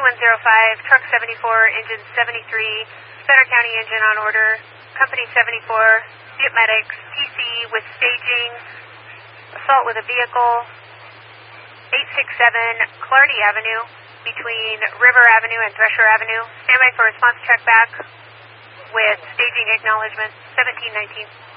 2105, truck 74, engine 73, Sutter County engine on order, company 74, Viet Medics, TC with staging, assault with a vehicle, 867 Clardy Avenue, between River Avenue and Thresher Avenue. Stand by for response check back with staging acknowledgement, 1719.